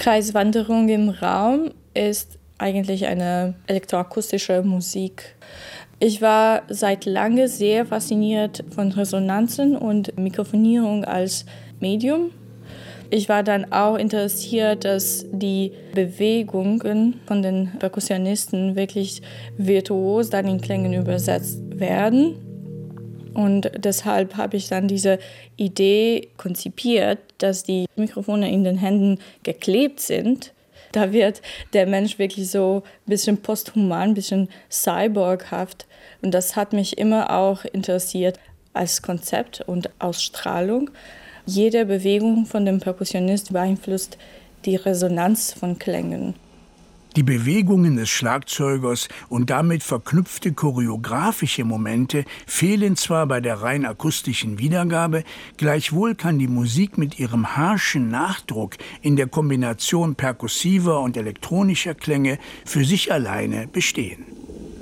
Kreiswanderung im Raum ist eigentlich eine elektroakustische Musik. Ich war seit langem sehr fasziniert von Resonanzen und Mikrofonierung als Medium. Ich war dann auch interessiert, dass die Bewegungen von den Perkussionisten wirklich virtuos dann in Klängen übersetzt werden. Und deshalb habe ich dann diese Idee konzipiert, dass die Mikrofone in den Händen geklebt sind. Da wird der Mensch wirklich so ein bisschen posthuman, ein bisschen cyborghaft. Und das hat mich immer auch interessiert als Konzept und Ausstrahlung. Jede Bewegung von dem Perkussionist beeinflusst die Resonanz von Klängen. Die Bewegungen des Schlagzeugers und damit verknüpfte choreografische Momente fehlen zwar bei der rein akustischen Wiedergabe, gleichwohl kann die Musik mit ihrem harschen Nachdruck in der Kombination perkussiver und elektronischer Klänge für sich alleine bestehen.